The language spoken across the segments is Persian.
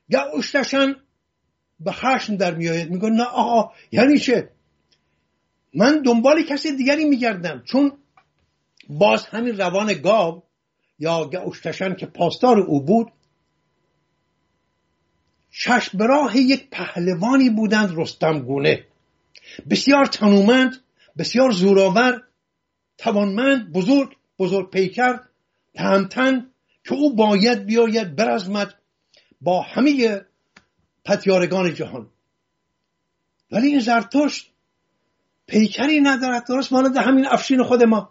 گوشتشن به خشم در میآید، میگه نه آقا یعنی چه؟ من دنبال کسی دیگری میگردم. چون باز همین روان گاو یا گوشتشن که پاسدار او بود، چشم به راه یک پهلوانی بودند رستم گونه، بسیار تنومند، بسیار زورآور، توانمند، بزرگ پیکر، تهمتن، که او باید بیاید برزمد با همه پتیارگان جهان. ولی این زرتشت پیکری ندارد، درست مانند همین افشین خود ما،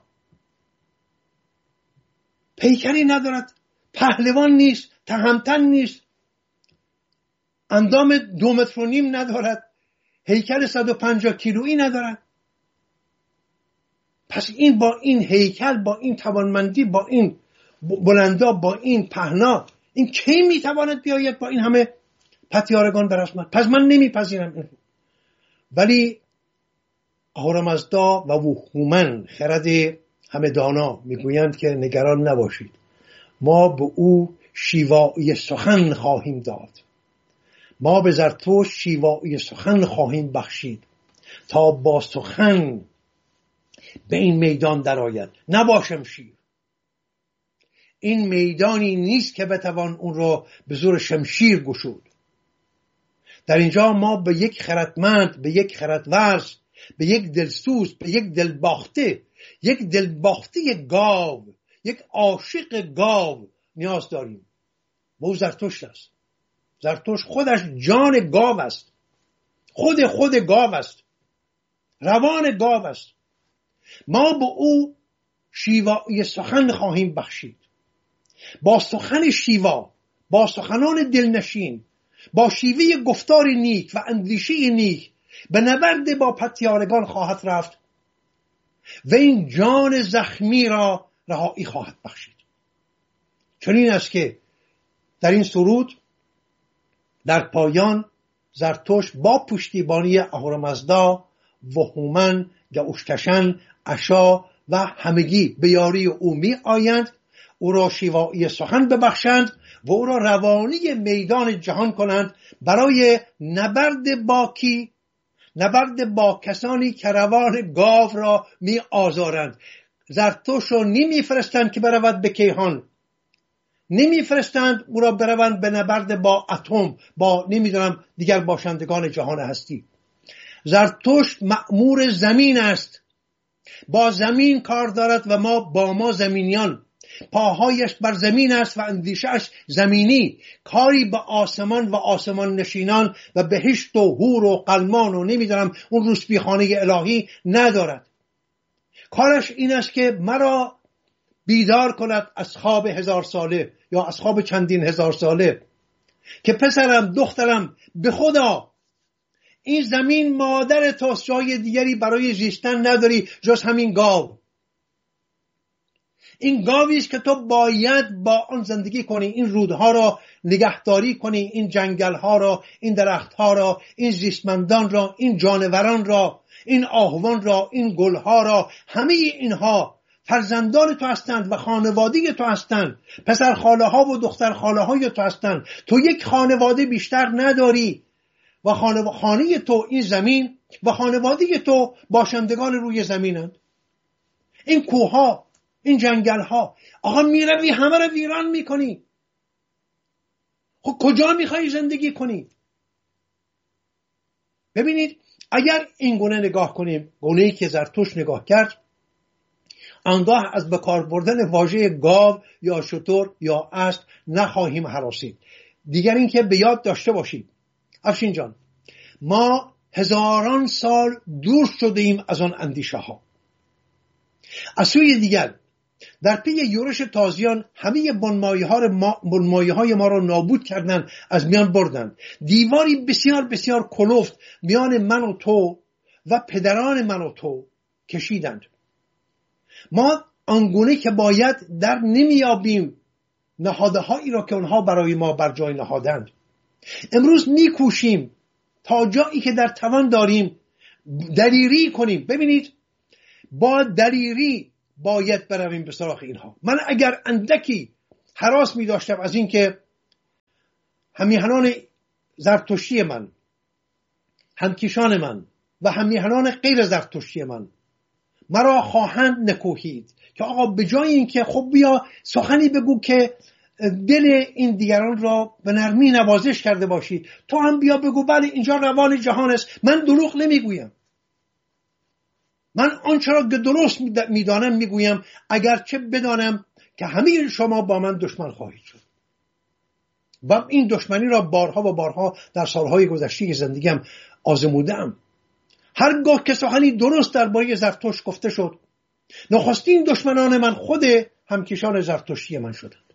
پیکری ندارد، پهلوان نیست، تهمتن نیست، اندام 2.5 متر ندارد، هیکل 150 کیلویی ندارد. پس این با این هیکل، با این توانمندی، با این بلندا، با این پهنا، این کی میتواند بیاید با این همه پتیارگان برسمد؟ پس من نمیپذیرم این. ولی اهورامزدا و هومن خرد همه دانا میگویند که نگران نباشید، ما به او شیوایی سخن خواهیم داد، ما به زرتشت شیوایی سخن خواهیم بخشید تا با سخن به این میدان درآید، نباشم شیر. این میدانی نیست که بتوان اون رو به زور شمشیر گشود. در اینجا ما به یک خردمند، به یک خردورز، به یک دلسوز، به یک دلباخته، یک دلباخته گاو، یک عاشق گاو نیاز داریم. او زرتشت است. زرتشت خودش جان گاو است، خود گاو است، روان گاو است. ما به او شیوایی سخن خواهیم بخشید، با سخن شیوا، با سخنان دلنشین، با شیوه گفتار نیک و اندیشه نیک به نبرد با پتیارگان خواهد رفت و این جان زخمی را رهایی خواهد بخشید. چنین است که در این سرود در پایان زرتشت با پشتیبانی اهورامزدا و هومن، گوشتشن، اشا و همگی به یاری او می آیند، او را شیوایی سخن ببخشند و او را روانی میدان جهان کنند برای نبرد با کی؟ نبرد با کسانی که روان گاو را می آزارند. زرتشت را نمی فرستند که برود به کیهان، نمی فرستند او را بروند به نبرد با اتم، با نمیدونم دیگر باشندگان جهان هستی. زرتشت مأمور زمین است، با زمین کار دارد و ما زمینیان. پاهایش بر زمین است و اندیشه‌اش زمینی، کاری به آسمان و آسمان نشینان و بهشت و حور و قلمان و نمیدونم اون روسبیخانه الهی ندارد. کارش این است که مرا بیدار کند از خواب 1000 ساله یا از خواب چندین هزار ساله که پسرم، دخترم، به خدا این زمین مادر توست، جای دیگری برای زیستن نداری جز همین گاو. این گاوی است که تو باید با آن زندگی کنی، این رودها را نگهداری کنی، این جنگلها را، این درختها را، این زیستمندان را، این جانوران را، این آهوان را، این گلها را. همه اینها فرزندان تو هستند و خانواده تو هستند، پسر خاله ها و دختر خاله های تو هستند. تو یک خانواده بیشتر نداری و خانه تو این زمین و خانواده تو باشندگان روی زمینند. این کوها، این جنگل ها، آقا میروی همه رو ویران میکنی. خب کجا میخوای زندگی کنی؟ ببینید اگر این گونه نگاه کنیم، گونه‌ای که زرتشت نگاه کرد، آنگاه از بکار بردن واژه گاو یا شتر یا اسب نخواهیم هراسید. دیگر این که به یاد داشته باشید افشین جان، ما هزاران سال دور شده ایم از آن اندیشه ها. از سوی دیگر در پی یورش تازیان همه بنمایه های ما را نابود کردند، از میان بردند. دیواری بسیار بسیار کلفت میان من و تو و پدران من و تو کشیدند. ما آنگونه که باید در نمیابیم نهادهایی را که اونها برای ما بر جای نهادند. امروز میکوشیم تا جایی که در توان داریم دلیری کنیم. ببینید با دلیری باید برویم به سراغ اینها. من اگر اندکی هراس می داشتم از این که همیهنان زرتشتی من، همکیشان من و همیهنان غیر زرتشتی من مرا خواهند نکوهید که آقا به جای اینکه خب بیا سخنی بگو که دل این دیگران را به نرمی نوازش کرده باشی، تو هم بیا بگو بله اینجا روان جهان است، من دروغ نمیگویم، من آنچه را که درست میدانم میگویم، اگرچه بدانم که همه شما با من دشمن خواهید شد. و این دشمنی را بارها و بارها در سالهای گذشته زندگیم آزمودم. هرگاه که سخنی درست درباره زرتشت گفته شد، نخستین دشمنان من خود همکیشان زرتشتی من شدند.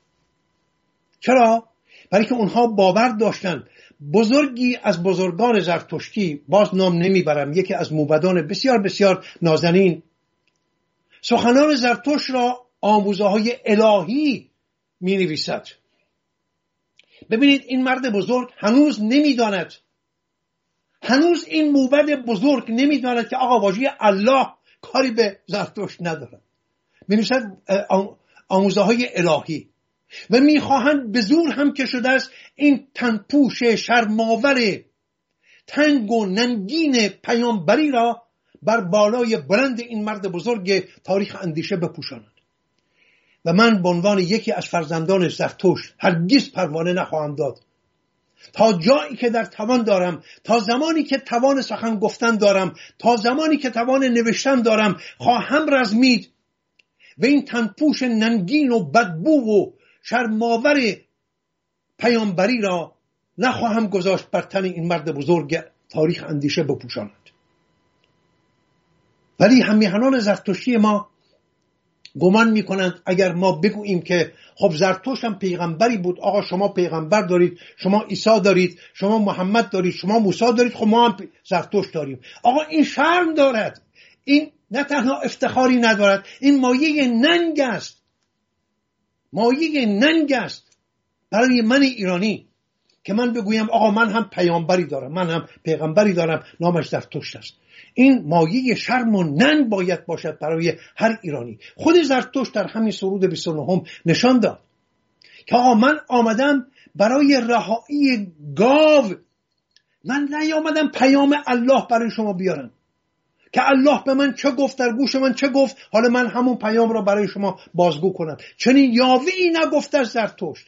چرا؟ برای که اونها باور داشتند بزرگی از بزرگان زرتشتی، باز نام نمیبرم، یکی از موبدان بسیار بسیار نازنین، سخنان زرتشت را آموزه های الهی می نویسد. ببینید این مرد بزرگ هنوز نمیداند، هنوز این موبد بزرگ نمیداند که آقا واژه الله کاری به زرتشت ندارد. می نویسد آموزه های الهی و میخواهند به زور هم که شده است این تنپوش شرماور تنگ و ننگین پیامبری را بر بالای بلند این مرد بزرگ تاریخ اندیشه بپوشانند. و من به عنوان یکی از فرزندان زرتشت هرگز پروانه نخواهم داد. تا جایی که در توان دارم، تا زمانی که توان سخن گفتن دارم، تا زمانی که توان نوشتن دارم، خواهم رزمید و این تنپوش ننگین و بدبو و شرماور پیامبری را نخواهم گذاشت بر تن این مرد بزرگ تاریخ اندیشه بپوشاند. ولی همیهنان زرتشتی ما گمان میکنند اگر ما بگوییم که خب زرتشت هم پیغمبری بود، آقا شما پیغمبر دارید، شما عیسی دارید، شما محمد دارید، شما موسی دارید، خب ما هم زرتشت داریم، آقا این شرم دارد، این نه تنها افتخاری ندارد، این مایه ننگ است، مایه ننگ است برای من ایرانی که من بگویم آقا من هم پیامبری دارم، من هم پیغمبری دارم، نامش زرتشت است. این مایه شرم و ننگ باید باشد برای هر ایرانی. خود زرتشت در همین سرود 29 نشان داد که آقا من آمدم برای رهایی گاو، من نیامدم پیام الله برای شما بیارم که الله به من چه گفت، در گوش من چه گفت، حالا من همون پیام را برای شما بازگو کنم. چنین یاوه‌ای نگفته از زرتشت.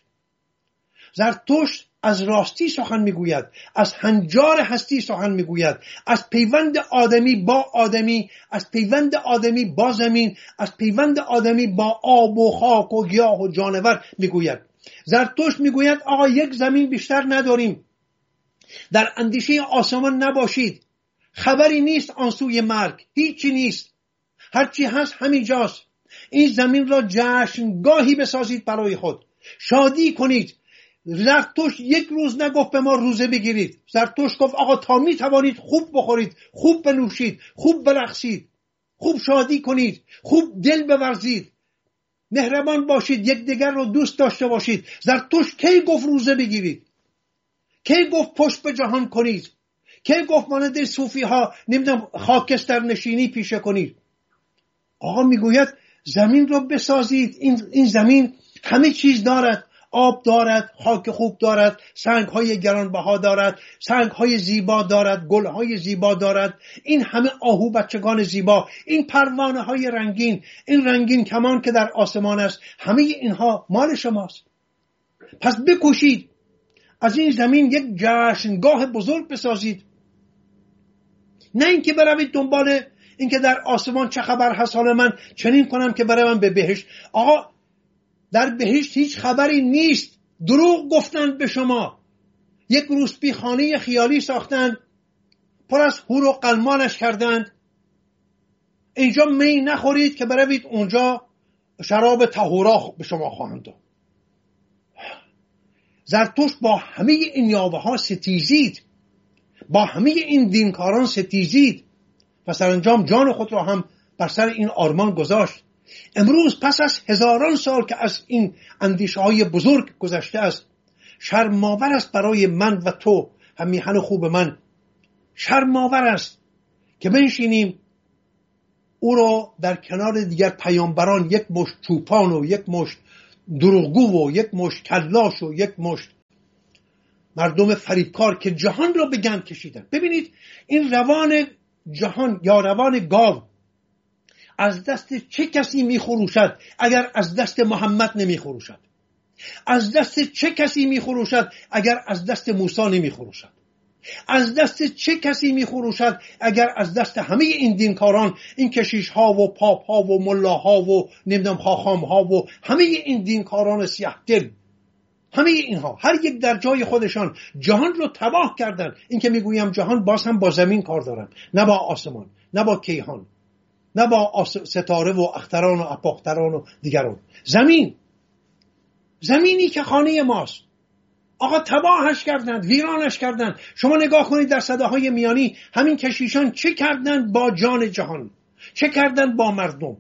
زرتشت از راستی سخن میگوید، از هنجار هستی سخن میگوید، از پیوند آدمی با آدمی، از پیوند آدمی با زمین، از پیوند آدمی با آب و خاک و گیاه و جانور میگوید. زرتشت میگوید آقا یک زمین بیشتر نداریم، در اندیشه آسمان نباشید، خبری نیست آن سوی مرگ، هیچی نیست، هرچی هست همینجاست. این زمین را جشنگاهی بسازید برای خود، شادی کنید. زرتشت یک روز نگفت به ما روزه بگیرید، زرتشت گفت آقا تا می توانید خوب بخورید، خوب بنوشید، خوب برقصید، خوب شادی کنید، خوب دل بورزید، مهربان باشید، یکدیگر رو دوست داشته باشید. زرتشت کی گفت روزه بگیرید؟ کی گفت پشت به جهان کنید؟ کی گفت مانند صوفی ها نمیدونم خاکستر نشینی پیشه کنید؟ آقا میگوید زمین رو بسازید. این زمین همه چیز دارد، آب دارد، خاک خوب دارد، سنگ‌های گرانبها دارد، سنگ‌های زیبا دارد، گل‌های زیبا دارد، این همه آهو بچگان زیبا، این پروانه‌های رنگین، این رنگین کمان که در آسمان است، همه اینها مال شماست. پس بکوشید از این زمین یک جشنگاه بزرگ بسازید، نه اینکه بروید دنبال اینکه در آسمان چه خبر هست، حالا من چنین کنم که بروم به بهشت. آقا در بهشت هیچ خبری نیست، دروغ گفتند به شما، یک روسپی خانه خیالی ساختند، پر از حور و قلمانش کردند، اینجا می نخورید که بروید اونجا شراب طهورا به شما خواهند داد. زرتشت با همه این یاوه ها ستیزید، با همه این دینکاران ستیزید و سرانجام جان خود را هم بر سر این آرمان گذاشت. امروز پس از هزاران سال که از این اندیشه های بزرگ گذشته است، شرم‌آور است برای من و تو همیهن خوب من، شرم‌آور است که بنشینیم او را در کنار دیگر پیامبران یک مشت چوپان و یک مشت دروغگو و یک مشت کلاش و یک مشت مردم فریبکار که جهان را به گند کشیدن. ببینید این روان جهان یا روان گاو از دست چه کسی میخروشد اگر از دست محمد نمیخروشد؟ از دست چه کسی میخروشد اگر از دست موسی نمیخروشد؟ از دست چه کسی میخروشد اگر از دست همه این دینکاران، این کشیش ها و پاپ ها و ملا ها و نمیدونم خاخام ها و همه این دینکاران سیاه دل، همه اینها هر یک در جای خودشان جهان رو تباه کردن. این که میگویم جهان، باز هم با زمین کار دارن، نه با آسمان، نه با کیهان، نه با ستاره و اختران و اپاختران و دیگران. زمینی که خانه ماست آقا تباهش کردن، ویرانش کردن. شما نگاه کنید در سده‌های میانی همین کشیشان چه کردن با جان جهان، چه کردن با مردم.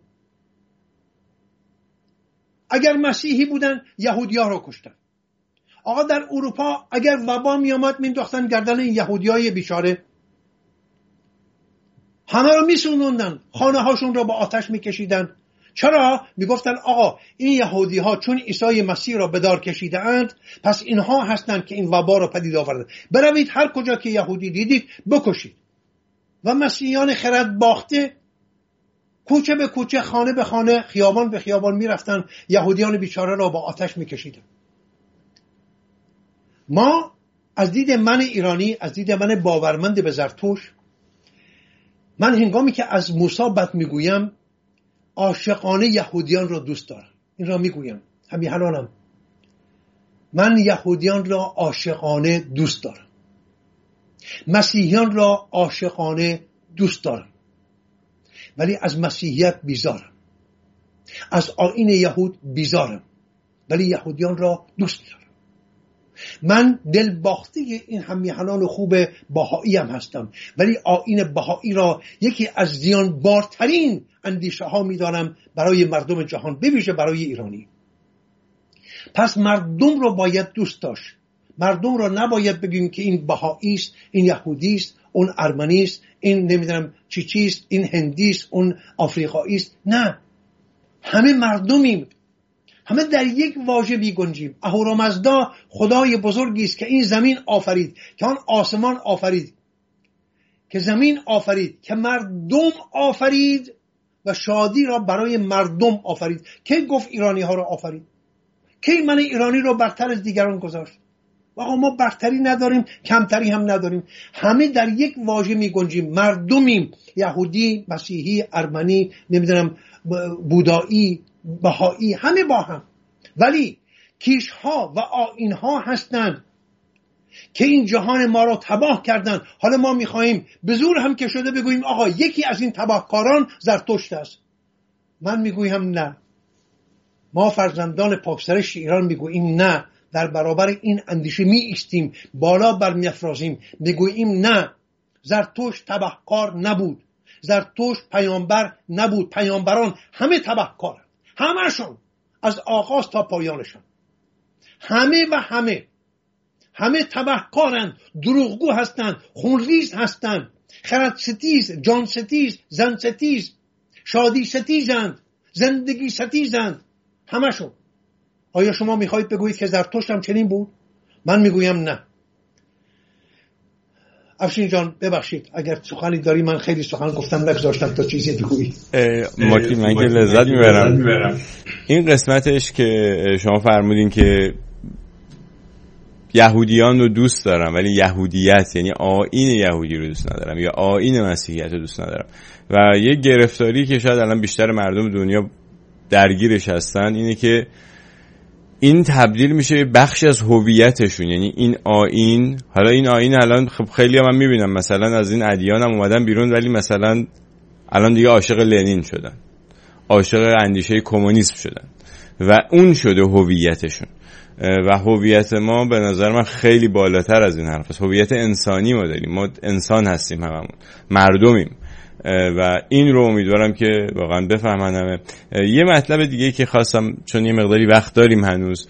اگر مسیحی بودن یهودی‌ها رو کشتن. آقا در اروپا اگر وبا می آمد مینداختن گردن این یهودیای بیچاره، همه رو میسوزوندن، خانه هاشون رو با آتش میکشیدن. چرا؟ میگفتن آقا این یهودی ها چون عیسی مسیح را به دار کشیده اند، پس اینها هستند که این وبا را پدید آوردند. بروید هر کجا که یهودی دیدید بکشید. و مسیحیان خرد باخته کوچه به کوچه، خانه به خانه، خیابان به خیابان میرفتن، یهودیان بیچاره را با آتش میکشیدن. ما از دید من ایرانی، از دید من باورمند به زرتوش، من هنگامی که از موسی بد میگویم عاشقانه یهودیان را دوست دارم. این را میگویم همین الانم، من یهودیان را عاشقانه دوست دارم، مسیحیان را عاشقانه دوست دارم، ولی از مسیحیت بیزارم، از آیین یهود بیزارم، ولی یهودیان را دوست دارم. من دل باخته این همیهنان خوب بهایی هم هستم، ولی آیین بهایی را یکی از زیان بارترین اندیشه ها میدانم برای مردم جهان، به ویژه برای ایرانی. پس مردم را باید دوست داشت. مردم را نباید بگیم که این بهایی است، این یهودی است، اون ارمنی است، این نمیدونم چی است، این هندی است، اون آفریقایی است. نه، همه مردمیم، همه در یک واژه می‌گنجیم. اهورامزدا خدای بزرگی است که این زمین آفرید، که آن آسمان آفرید، که زمین آفرید، که مردم آفرید و شادی را برای مردم آفرید. کی گفت ایرانی ها را آفرید؟ کی من ایرانی را برتر از دیگران گذاشت؟ واقعا ما برتری نداریم، کمتری هم نداریم، همه در یک واژه می‌گنجیم، مردمیم. یهودی، مسیحی، ارمنی، نمیدونم بودایی، بهایی، همه با هم. ولی کیش ها و آیین ها هستند که این جهان ما را تباه کردن. حالا ما میخواییم به زور هم که شده بگوییم آقا یکی از این تباهکاران زرتشت است. من میگویم نه، ما فرزندان پاکسرشت ایران میگوییم نه، در برابر این اندیشه می ایستیم، بالا برمیافرازیم، میگوییم نه، زرتشت تباهکار نبود، زرتشت پیامبر نبود. پیامبران همه تباهکارند، همه‌شون از آغاز تا پایانشون، همه و همه تباهکارند، دروغگو هستند، خونریز هستند، خرد ستیز، جان ستیز، زن ستیز، شادی ستیزند، زندگی ستیزند، همه‌شون. آیا شما میخواهید بگویید که زرتشت هم چنین بود؟ من میگویم نه. افشین جان ببخشید اگر سخنی داری، من خیلی سخن گفتم نگذاشتم تا چیزی بگویی. من که لذت میبرم. این قسمتش که شما فرمودین که یهودیان رو دوست دارم ولی یهودیت یعنی آیین یهودی رو دوست ندارم یا آیین مسیحیت رو دوست ندارم، و یه گرفتاری که شاید الان بیشتر مردم دنیا درگیرش هستن اینه که این تبدیل میشه بخشی از هویتشون. یعنی این آیین، حالا این آیین الان خب خیلی هم میبینم مثلا از این ادیان هم اومدن بیرون، ولی مثلا الان دیگه عاشق لنین شدن، عاشق اندیشه کمونیسم شدن و اون شده هویتشون. و هویت ما به نظر من خیلی بالاتر از این حرف است. هویت انسانی ما داریم، ما انسان هستیم، هممون مردمیم و این رو امیدوارم که واقعا بفهمن همه. یه مطلب دیگه که خواستم، چون یه مقداری وقت داریم هنوز،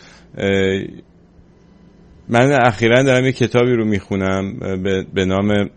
من اخیراً دارم یه کتابی رو میخونم به نام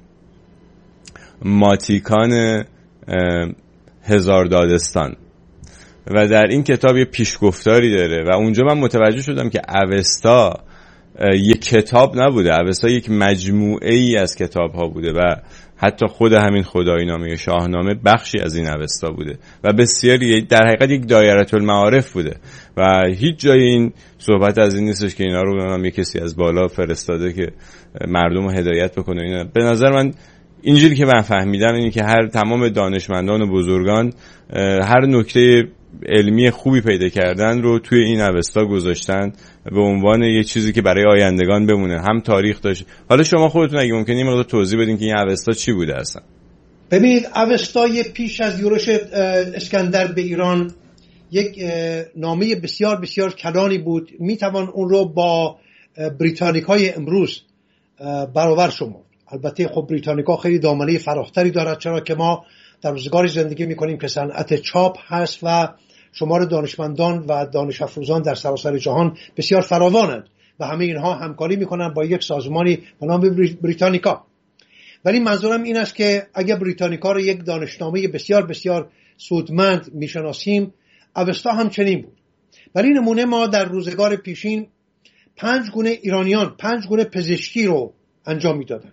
ماتیکان هزار دادستان و در این کتاب یه پیشگفتاری داره و اونجا من متوجه شدم که اوستا یک کتاب نبوده. اوستا یک مجموعه ای از کتاب ها بوده و حتی خود همین خدایینامه شاهنامه بخشی از این اوستا بوده و بسیاری در حقیقت یک دایره المعارف بوده و هیچ جای این صحبت از این نیستش که اینا رو هم یک کسی از بالا فرستاده که مردم رو هدایت بکنه. اینا به نظر من اینجوری که من فهمیدم اینه که تمام دانشمندان و بزرگان هر نکته علمی خوبی پیدا کردن رو توی این اوستا گذاشتن به عنوان یه چیزی که برای آیندگان بمونه. هم تاریخ داشت. حالا شما خودتون اگه ممکنه یه مقدار توضیح بدین که این اوستا چی بوده اصلا؟ ببینید، اوستای پیش از یورش اسکندر به ایران یک نامه بسیار بسیار کلانی بود. میتوان اون رو با بریتانیکای امروز برابر شمرد. البته خب بریتانیکا خیلی دامنه فراختری دارد، چرا که ما در روزگاری زندگی میکنیم که صنعت چاپ هست و شمار دانشمندان و دانش افروزان در سراسر جهان بسیار فراوانند و همه اینها همکاری میکنن با یک سازمانی به نام بریتانیکا. ولی منظورم این است که اگر بریتانیکا رو یک دانشنامه بسیار بسیار سودمند میشناسیم، اوستا هم چنین بود. برای نمونه ما در روزگار پیشین 5 گونه ایرانیان 5 گونه پزشکی رو انجام میدادن.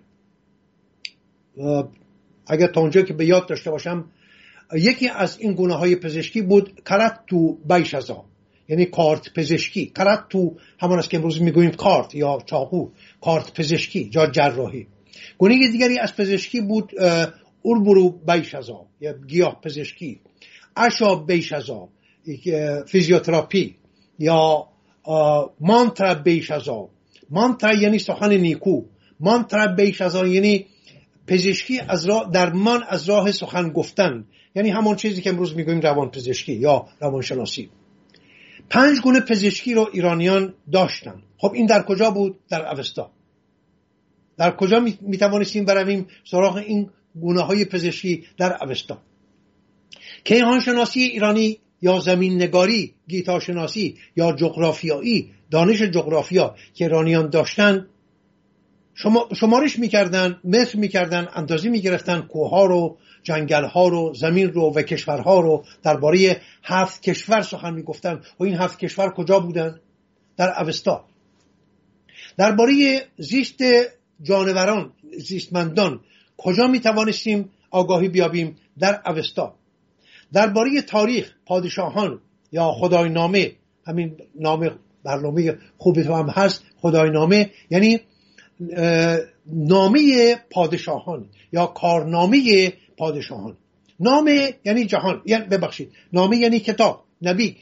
اگر تا اونجا که به یاد داشته باشم، یکی از این گونه های پزشکی بود کراتو بیشازا، یعنی کارت پزشکی. کراتو همان است که امروز میگوییم کارت یا چاقو، کارت پزشکی یا جراحی. گونه دیگری از پزشکی بود اوربرو بیشازا یا گیاه پزشکی، اشا بیشازا فیزیوتراپی یا مانترا بیشازا. مانترا یعنی سخن نیکو، مانترا بیشازا یعنی پزشکی از راه درمان از راه سخن گفتن، یعنی همون چیزی که امروز میگوییم روان پزشکی یا روانشناسی. 5 گونه پزشکی رو ایرانیان داشتن. خب این در کجا بود؟ در اوستا. در کجا میتوانستیم برویم سراغ این گونه های پزشکی؟ در اوستا. کیهان شناسی ایرانی یا زمین نگاری، گیتا شناسی یا جغرافیایی، دانش جغرافیا که ایرانیان داشتن، شمارش میکردن، متر میکردن، اندازه میگرفتن کوهها رو، جنگلها رو، زمین رو و کشورها رو. درباره 7 کشور سخن میگفتن و این 7 کشور کجا بودن؟ در اوستا. درباره زیست جانوران، زیستمندان کجا میتوانستیم آگاهی بیابیم؟ در اوستا. درباره تاریخ، پادشاهان یا خدایینامه، همین نام برنامه خوبی تو هم هست، خدایینامه یعنی نامه پادشاهان یا کارنامه پادشاهان. نامه یعنی جهان، یعنی ببخشید، نامه یعنی کتاب، نبی.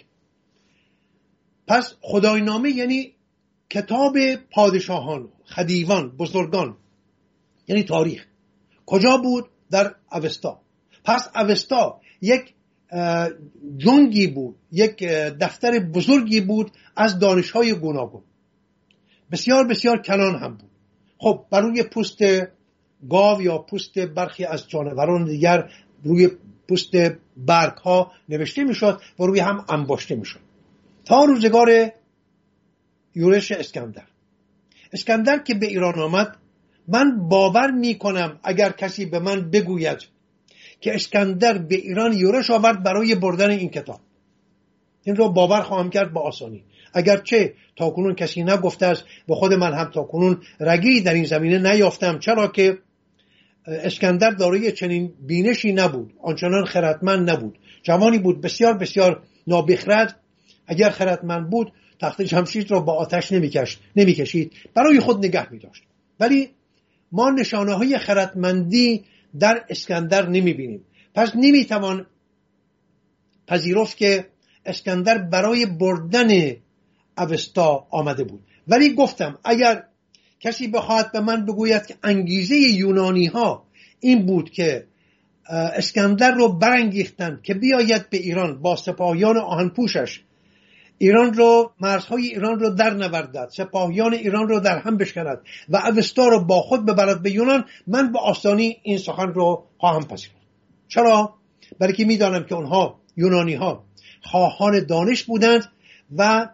پس خدایینامه یعنی کتاب پادشاهان، خدیوان، بزرگان، یعنی تاریخ. کجا بود؟ در اوستا. پس اوستا یک جنگی بود، یک دفتر بزرگی بود از دانش‌های گوناگون، بسیار بسیار کلان هم بود. خب بر روی پوست گاو یا پوست برخی از جانوران دیگر، روی پوست برگ ها نوشته میشد و روی هم انباشته میشد تا روزگار یورش اسکندر. اسکندر که به ایران آمد، من باور میکنم اگر کسی به من بگوید که اسکندر به ایران یورش آورد برای بردن این کتاب، این رو باور خواهم کرد با آسانی. اگرچه تاکنون کسی نگفته است و خود من هم تاکنون رگی در این زمینه نیافتم، چرا که اسکندر دارای چنین بینشی نبود، آنچنان خردمند نبود. جوانی بود بسیار بسیار نابخرد. اگر خردمند بود تخت جمشید را با آتش نمیکشید، برای خود نگه می‌داشت. ولی ما نشانه های خردمندی در اسکندر نمی‌بینیم. پس نمی‌توان پذیرفت که اسکندر برای بردن اوستا آمده بود. ولی گفتم اگر کسی بخواهد به من بگوید که انگیزه یونانی ها این بود که اسکندر رو برانگیختند که بیاید به ایران با سپاهیان آهنپوشش، ایران رو، مرزهای ایران رو در نوردد، سپاهیان ایران رو در هم بشکند و اوستا رو با خود ببرد به یونان، من به آسانی این سخن رو خواهم پذیرفت. چرا؟ برای که میدانم که اونها یونانی ها خواهان دانش بودند و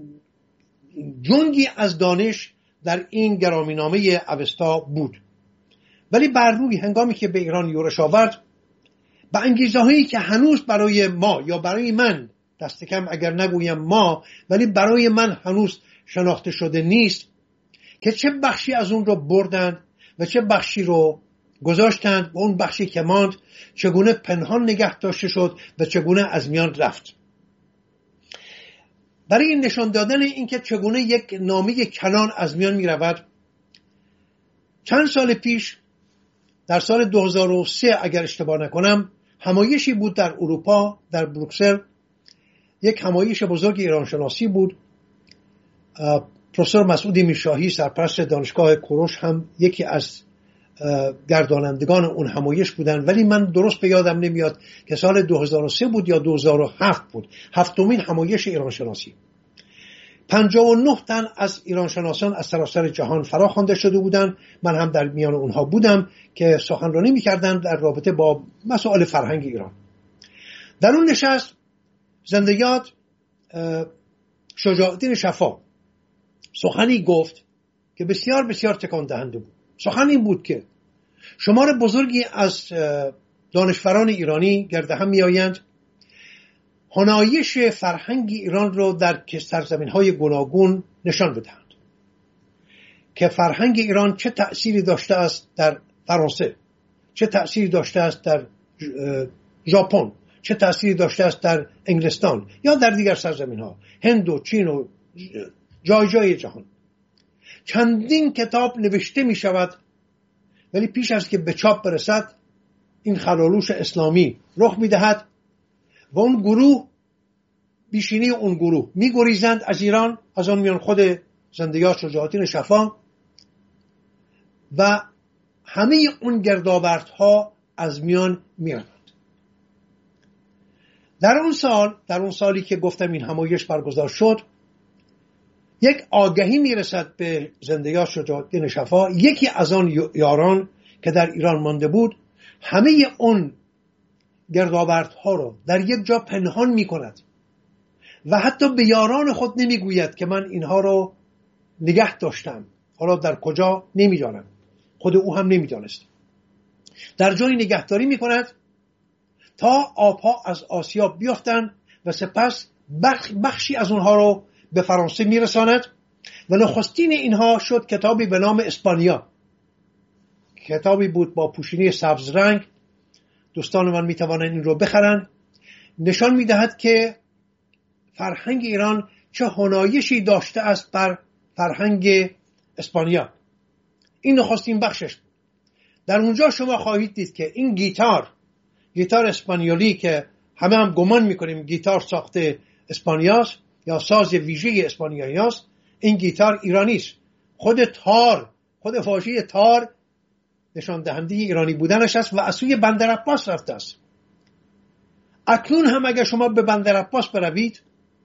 جنگی از دانش در این گرامینامه اوستا بود. ولی بر روی هنگامی که به ایران یورش آورد، به انگیزه هایی که هنوز برای ما یا برای من، دست کم اگر نگویم ما، ولی برای من هنوز شناخته شده نیست، که چه بخشی از اون رو بردن و چه بخشی رو گذاشتند و اون بخشی که ماند چگونه پنهان نگه داشته شد و چگونه از میان رفت. برای نشان دادن اینکه چگونه یک نامه کنعان از میان می رود، چند سال پیش در سال 2003 اگر اشتباه نکنم همایشی بود در اروپا، در بروکسل، یک همایش بزرگ ایرانشناسی بود. پروفسور مسعود میرشاهی سرپرست دانشگاه کوروش هم یکی از گردانندگان اون همایش بودن، ولی من درست به یادم نمیاد که سال 2003 بود یا 2007 بود، هفتمین همایش ایرانشناسی. 59 تن از ایرانشناسان از سراسر جهان فراخوانده شده بودند. من هم در میان اونها بودم که سخنرانی می‌کردند در رابطه با مسائل فرهنگ ایران. در اون نشست زنده یاد شجاع الدین شفا سخنی گفت که بسیار بسیار تکان دهنده بود. سخن این بود که شمار بزرگی از دانشوران ایرانی گرد هم می‌آیند هنایش فرهنگ ایران رو در سرزمین‌های گوناگون نشان بدهند که فرهنگ ایران چه تأثیری داشته است در فرانسه، چه تأثیری داشته است در ژاپن، چه تأثیری داشته است در انگلستان یا در دیگر سرزمین‌ها، هند و چین و جای جای جهان. چندین کتاب نوشته می شود، ولی پیش از که به چاپ برسد این خلالوش اسلامی رخ می دهد و اون گروه، بیشینی اون گروه می گریزند از ایران، از آن میان خود زنده یاد شجاع الدین شفا، و همه اون گردآوردها از میان می روند. در اون سالی که گفتم این همایش برگزار شد، یک آگهی میرسد به زنده یاد شجاع الدین شفا. یکی از آن یاران که در ایران مانده بود همه اون گردآوردها رو در یک جا پنهان میکند و حتی به یاران خود نمیگوید که من اینها رو نگه داشتم، حالا در کجا نمیدانم، خود او هم نمیدانست. در جایی نگهداری میکند تا آبها از آسیاب بیافتند و سپس بخشی از اونها رو به فرانسه میرساند و نخستین اینها شد کتابی به نام اسپانیا. کتابی بود با پوشینی سبز رنگ، دوستان من میتوانند این رو بخرند. نشان میدهد که فرهنگ ایران چه هنایشی داشته است بر فرهنگ اسپانیا. این نخستین بخشش بود. در اونجا شما خواهید دید که این گیتار اسپانیولی که همه هم گمان میکنیم گیتار ساخته اسپانیاست یا ساز ویژه اسپانیایی است، این گیتار ایرانی است. خود واژه تار نشان دهنده ایرانی بودنش است و از سوی بندر عباس رفته است. اکنون هم اگر شما به بندر عباس بروید،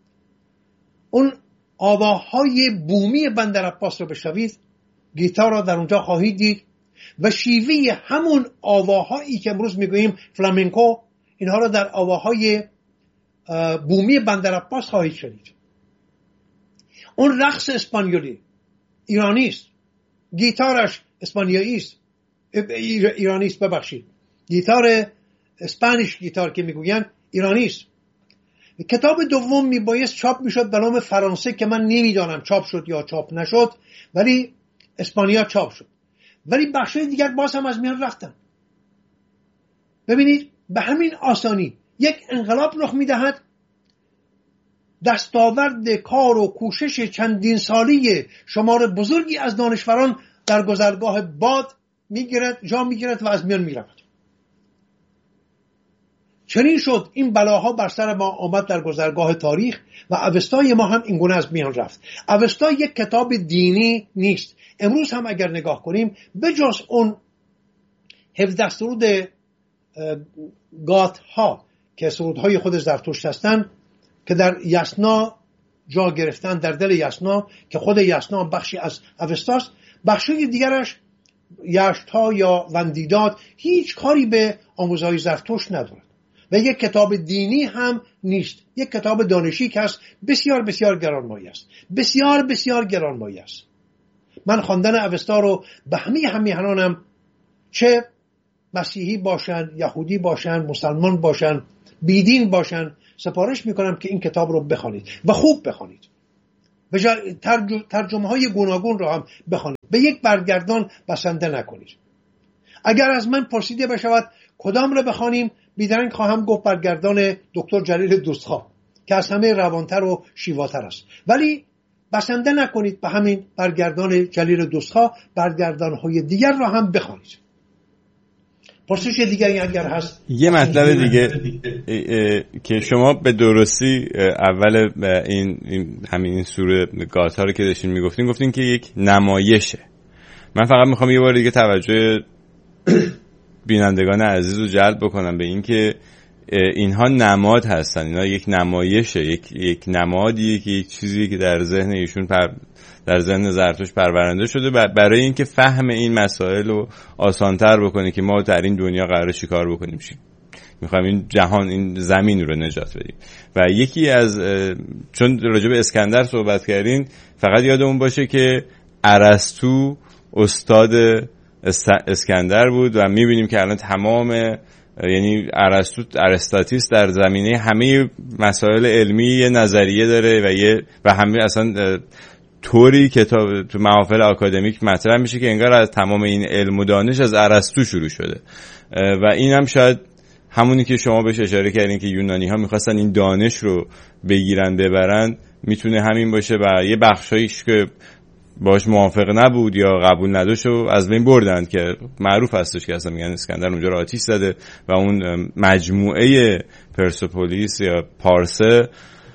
اون آواهای بومی بندر عباس رو بشنوید، گیتار را در اونجا خواهید دید و شیوه همون آواهایی که امروز میگوییم فلامنکو، اینها را در آواهای بومی بندر عباس خواهید شنید. اون رقص اسپانیولی ایرانی است، گیتارش اسپانیایی است، ایرانی است، ببخشید، گیتار اسپانیش گیتار که میگوین ایرانی است. کتاب دوم میبایست چاپ میشد به نام فرانسه که من نمیدانم چاپ شد یا چاپ نشد، ولی اسپانیا چاپ شد، ولی بخشای دیگر باز هم از میان رفتن. ببینید به همین آسانی یک انقلاب رخ میدهد، دستاورد کار و کوشش چندین سالی شمار بزرگی از دانشوران در گذرگاه باد جا میگیرد و از میان میرود. چنین شد این بلاها بر سر ما آمد در گذرگاه تاریخ و اوستای ما هم اینگونه از میان رفت. اوستا یک کتاب دینی نیست. امروز هم اگر نگاه کنیم بجز اون 17 سرود گات ها که سرودهای خود زرتشت هستند که در یسنا جا گرفتن، در دل یسنا که خود یسنا بخشی از اوستاست، بخشی دیگرش یشت ها یا وندیداد هیچ کاری به آموزهای زرتشت ندارد و یک کتاب دینی هم نیست، یک کتاب دانشی که است، بسیار بسیار گرانمایه است، بسیار بسیار گرانمایه است. من خواندن اوستا رو به همه همیهنانم، چه مسیحی باشن، یهودی باشن، مسلمان باشن، بیدین باشن، سفارش میکنم که این کتاب رو بخوانید و خوب بخوانید ترجمه های گوناگون رو هم بخوانید. به یک برگردان بسنده نکنید. اگر از من پرسیده بشود کدام رو بخوانیم، بیدرنگ خواهم گفت برگردان دکتر جلیل دوستخواه که از همه روانتر و شیواتر است. ولی بسنده نکنید به همین برگردان جلیل دوستخواه، برگردان‌های دیگر رو هم بخوانید. پرسش دیگری اگر هست. یه مطلب دیگه که شما به درستی اول همین سوره گاتا رو که داشتین میگفتین، گفتین که یک نمایشه. من فقط میخوام یه بار دیگه توجه بینندگان عزیز رو جلب بکنم به این که اینها نماد هستن، اینا یک نمایشه، یک نمادیه که یک چیزی که در ذهن ایشون در ذهن زرتشت پرورنده شده برای اینکه فهم این مسائل رو آسان‌تر بکنه که ما در این دنیا قراره چیکار بکنیم. میخوایم این جهان، این زمین رو نجات بدیم. و یکی از چون راجع به اسکندر صحبت کردین، فقط یادمون باشه که ارسطو استاد اسکندر بود و میبینیم که الان تمام، یعنی ارسطاتیس در زمینه همه مسائل علمی یه نظریه داره و همه اصلا طوری که تو محافل آکادمیک مطرح میشه که انگار از تمام این علم و دانش از ارسطو شروع شده. و این هم شاید همونی که شما بهش اشاره کردین که یونانی ها میخواستن این دانش رو بگیرن ببرن، میتونه همین باشه. و یه بخشایش که باش موافق نبود یا قبول نداشت و از بین بردن، که معروف هستش که اصلا میگن اسکندر اونجا رو آتیش زده و اون مجموعه پرسپولیس یا پارسه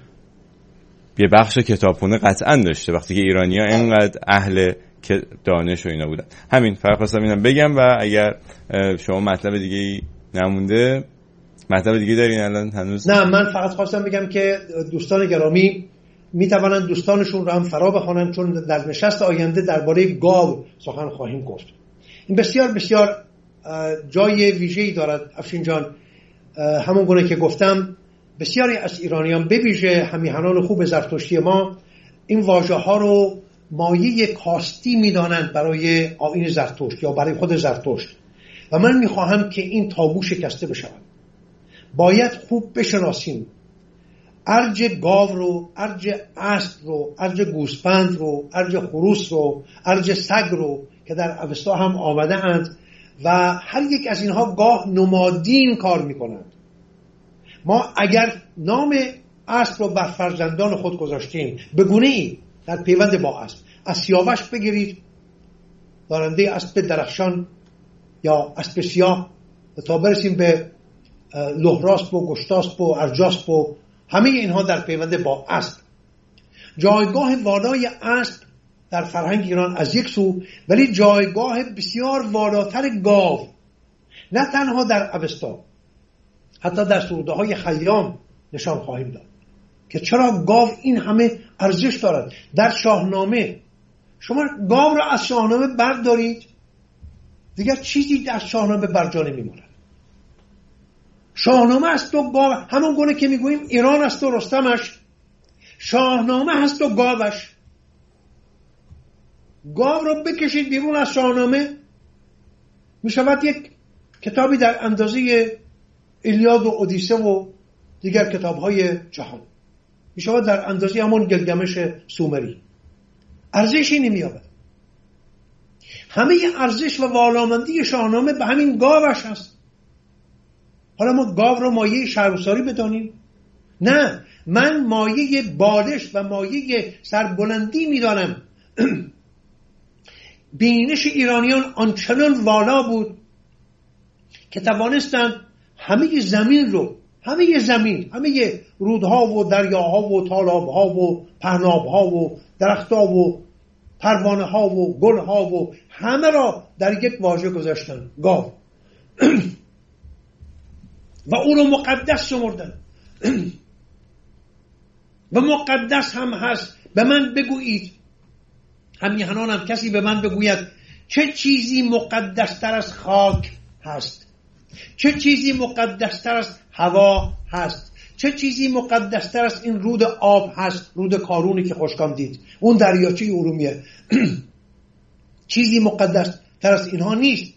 یه بخش کتابخونه قطعا داشته وقتی که ایرانی‌ها اینقدر اهل دانش و اینا بودن. همین فقط خواستم اینم بگم. و اگر شما مطلب دیگه نمونده، مطلب دیگه دارین الان هنوز؟ نه، من فقط خواستم بگم که دوستان گرامی میتوانند دوستانشون رو هم فرا بخوانند، چون در نشست آینده درباره گاو سخن خواهیم گفت. این بسیار بسیار جای ویژه‌ای دارد افشین جان. همون گونه که گفتم بسیاری از ایرانیان به ویژه همیهنان خوب زرتشتی ما این واژه ها رو مایه کاستی میدانند برای آیین زرتشت یا برای خود زرتشت و من میخواهم که این تابو شکسته بشود. باید خوب بشناسیم ارج گاو رو، ارج اسب رو، ارج گوسفند رو، ارج خروس رو، ارج سگ رو که در اوستا هم آمده اند و هر یک از اینها گاه نمادین کار میکنند. ما اگر نام اسب رو بر فرزندان خود گذاشتیم به گونه ای در پیوند با اسب، از سیاوش بگیرید دارنده اسب درخشان یا اسب سیاه تا برسیم به لهراسب و گشتاسب و ارجاسب و همه اینها در پیوند با اسب. جایگاه والای اسب در فرهنگ ایران از یک سو، ولی جایگاه بسیار والاتر گاو نه تنها در اوستا، حتی در سروده های خیام نشان خواهیم داد که چرا گاو این همه ارزش دارد. در شاهنامه شما گاو را از شاهنامه بردارید دیگر چیزی در شاهنامه بر جا نمیماند. شاهنامه است و گاو، همون گونه که میگوییم ایران است و رستمش، شاهنامه هست و گاوش. گاو رو بکشید بیرون از شاهنامه میشود یک کتابی در اندازه ایلیاد و اودیسه و دیگر کتاب‌های جهان، میشود در اندازه همون گلگمش سومری. ارزشی نمی‌یابد. همه ارزش و والامندی شاهنامه به همین گاوش هست. حالا ما گاو رو مایه شهرساری بدانیم؟ نه، من مایه بالش و مایه سربلندی میدانم. بینش ایرانیان آنچنان والا بود که توانستند همه زمین رو، همه زمین، همه رودها و دریاها و تالابها و پهنابها و درختها و پروانه ها و گلها و همه را در یک واژه گذاشتن: گاو. و او رو مقدس شمردن و مقدس هم هست. به من بگویید، همیهنان هم کسی به من بگوید چه چیزی مقدس تر از خاک هست، چه چیزی مقدس تر از هوا هست، چه چیزی مقدس تر از این رود آب هست، رود کارونی که خوشکام دید، اون دریاچه ارومیه. چیزی مقدس تر از اینها نیست.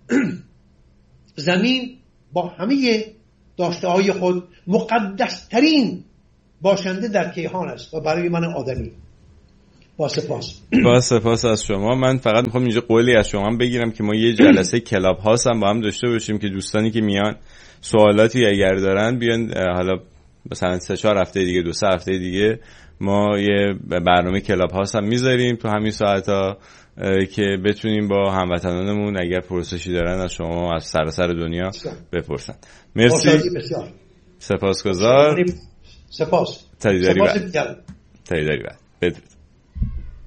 زمین با همه داشته های خود مقدس ترین باشنده در کیهان است و برای من آدمی با سپاس از شما. من فقط میخوام اینجا قولی از شما بگیرم که ما یه جلسه کلاب هاوس هم با هم داشته باشیم که دوستانی که میان سوالاتی اگر دارن بیان، حالا مثلا 3-4 هفته دیگه 2-3 هفته دیگه ما یه برنامه کلاب هاوس هم میذاریم تو همین ساعتا که بتونیم با هموطنانمون اگر پرسشی دارن از شما از سراسر دنیا بپرسن. مرسی. سپاسگزار. سپاس. تاییداری بعد. بدرود.